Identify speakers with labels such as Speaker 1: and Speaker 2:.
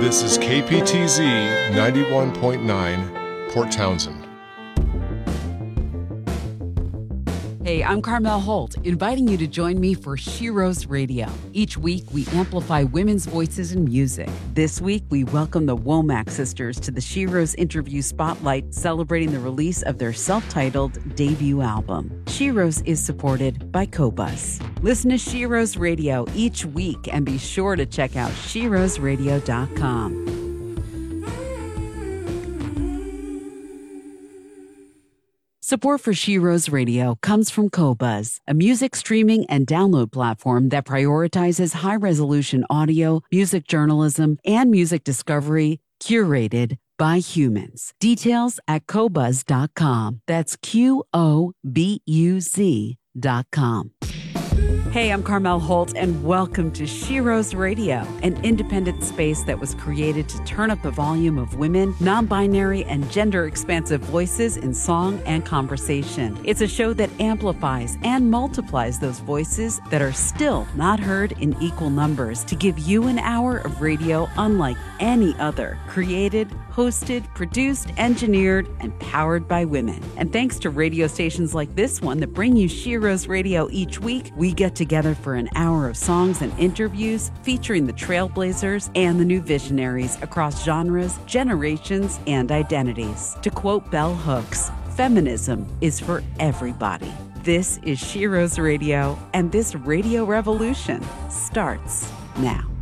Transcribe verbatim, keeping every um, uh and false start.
Speaker 1: This is K P T Z ninety-one point nine, Port Townsend.
Speaker 2: Hey, I'm Carmel Holt, inviting you to join me for Sheroes Radio. Each week, we amplify women's voices in music. This week, we welcome the Womack sisters to the Sheroes Interview Spotlight, celebrating the release of their self-titled debut album. Sheroes is supported by Qobuz. Listen to Sheroes Radio each week and be sure to check out sheroes radio dot com. Support for Sheroes Radio comes from Qobuz, a music streaming and download platform that prioritizes high-resolution audio, music journalism, and music discovery curated by humans. Details at qobuz dot com. That's Q O B U Z dot com. Hey, I'm Carmel Holt, and welcome to Sheroes Radio, an independent space that was created to turn up the volume of women, non-binary, and gender-expansive voices in song and conversation. It's a show that amplifies and multiplies those voices that are still not heard in equal numbers to give you an hour of radio unlike any other, created, hosted, produced, engineered, and powered by women. And thanks to radio stations like this one that bring you Sheroes Radio each week, we get together for an hour of songs and interviews featuring the trailblazers and the new visionaries across genres, generations, and identities. To quote Bell Hooks, feminism is for everybody. This is Sheroes Radio, and this radio revolution starts now.